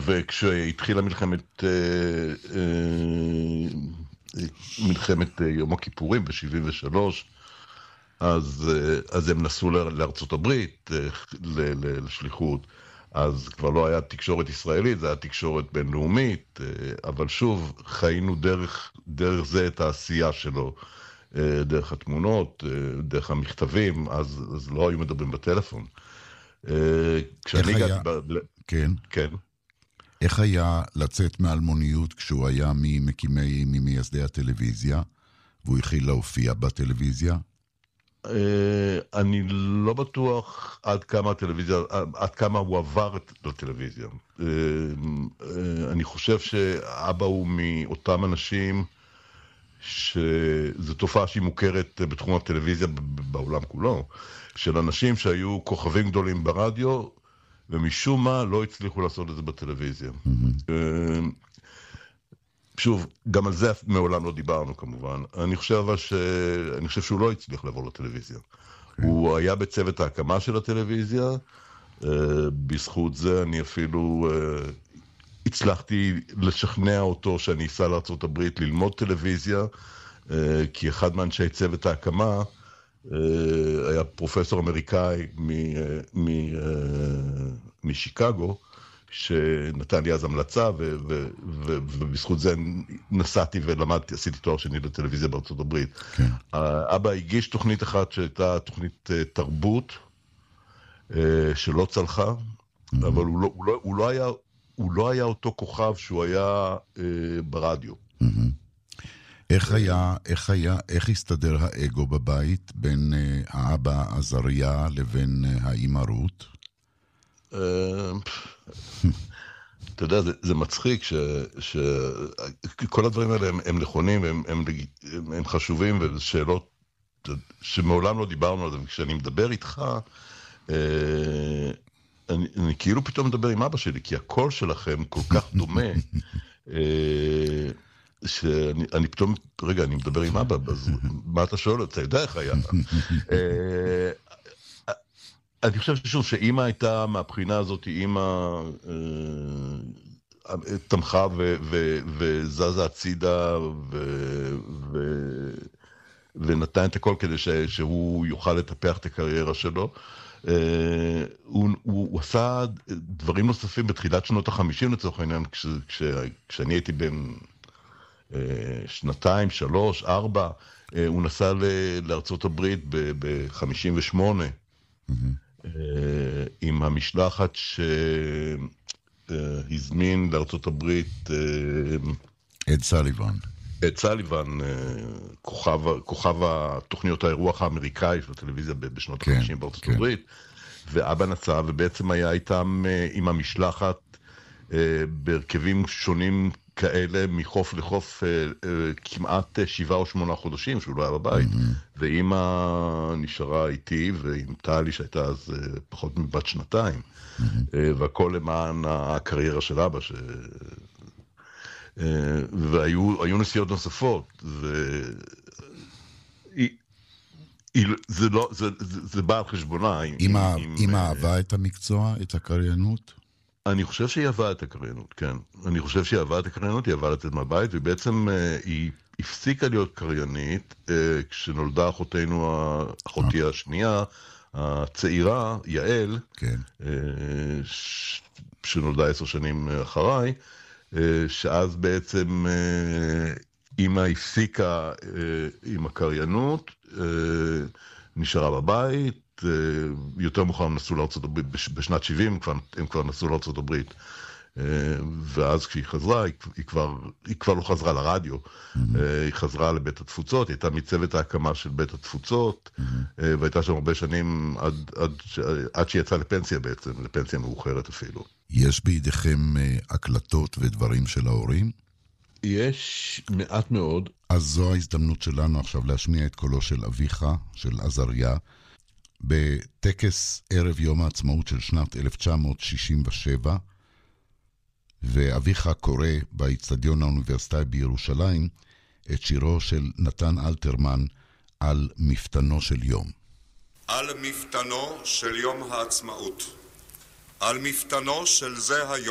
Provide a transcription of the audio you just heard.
וכשהתחילה מלחמת יום הכיפורים ב-73, אז הם נסעו לארצות הברית לשליחות, אז כבר לא היה תקשורת ישראלית, זה היה תקשורת בינלאומית, אבל שוב, חיינו דרך זה את העשייה שלו, דרך התמונות, דרך המכתבים, אז לא היו מדברים בטלפון. כשאני הגעתי... כן. כן. איך היה לצאת מאלמוניות כשהוא היה ממייסדי הטלוויזיה, והוא התחיל להופיע בטלוויזיה? אני לא בטוח עד כמה הוא עבר לטלוויזיה. אני חושב שאבא הוא מאותם אנשים שזו תופעה שהיא מוכרת בתחום הטלוויזיה בעולם כולו, של אנשים שהיו כוכבים גדולים ברדיו, ומשום מה לא הצליחו לעשות את זה בטלוויזיה. שוב, גם על זה מעולם לא דיברנו כמובן. אני חושב שהוא לא הצליח לעבור לטלוויזיה. הוא היה בצוות ההקמה של הטלוויזיה, בזכות זה אני אפילו הצלחתי לשכנע אותו שאני אסע לארצות הברית ללמוד טלוויזיה, כי אחד מאנשי צוות ההקמה היה פרופסור אמריקאי משיקגו, שנתן לי אז המלצה, ובזכות זה נסעתי ולמדתי, עשיתי תואר שני לטלוויזיה בארצות הברית. כן. אבא הגיש תוכנית אחת שהייתה תוכנית תרבות, שלא צלחה, אבל הוא לא היה אותו כוכב שהוא היה ברדיו. איך הסתדר האגו בבית בין האבא עזריה לבין האמא רות? אתה יודע, זה מצחיק שכל הדברים האלה הם נכונים, הם חשובים, וזה שאלות שמעולם לא דיברנו על זה, וכשאני מדבר איתך, אני כאילו פתאום מדבר עם אבא שלי, כי הקול שלכם כל כך דומה, שאני פתאום, רגע, אני מדבר עם אבא, אז מה אתה שואל? אתה יודע איך היה? אני חושב ששוב, שאמא הייתה מהבחינה הזאת, אמא תמכה וזזה הצידה ונתן את הכל כדי שהוא יוכל לטפח את הקריירה שלו. הוא עשה דברים נוספים בתחילת שנות ה-50 לצורך העניין, כשאני הייתי בן 2, 3, 4, הוא נסע לארצות הברית ב-58, עם המשלחת שהזמין לארצות הברית אד סליבן. אד סליבן, כוכב התוכניות האירוח האמריקאי של הטלוויזיה בשנות ה-50 בארצות הברית, ואבא נסע ובעצם היה איתם עם המשלחת בהרכבים שונים כאלה מחוף לחוף כמעט 7 או 8 חודשים שהוא לא היה בבית, ואמא נשארה איתי ועם טלי שהייתה אז פחות מבת 2, והכל למען הקריירה של אבא והיו נסיעות נוספות, זה בא על חשבונה. אמא אהבה את המקצוע, את הקריינות? אני חושב שהיא אהבה את הקריינות, כן. אני חושב שהיא אהבה את הקריינות, היא אהבה לצאת מהבית, ובעצם היא הפסיקה להיות קריינית כשנולדה אחותי השנייה, הצעירה, יעל, כן. שנולדה 10 שנים אחריי, שאז בעצם אמא הפסיקה עם הקריינות, נשארה בבית, יותר מאוחר הם נסעו לארצות הברית, בשנת 70 הם כבר נסעו לארצות הברית, ואז כשהיא חזרה, היא כבר לא חזרה לרדיו, היא חזרה לבית התפוצות, היא הייתה מצוות ההקמה של בית התפוצות, והייתה שם הרבה שנים עד שהיא יצאה לפנסיה בעצם, לפנסיה מאוחרת אפילו. יש בידיכם הקלטות ודברים של ההורים? יש מעט מאוד. אז זו ההזדמנות שלנו עכשיו להשמיע את קולו של אביך, של עזריה, בטקס ערב יום העצמאות של שנת 1967, ואביך קורא באצטדיון האוניברסיטאי בירושלים את שירו של נתן אלתרמן על מפתנו של יום. על מפתנו של יום העצמאות, על מפתנו של זה היום,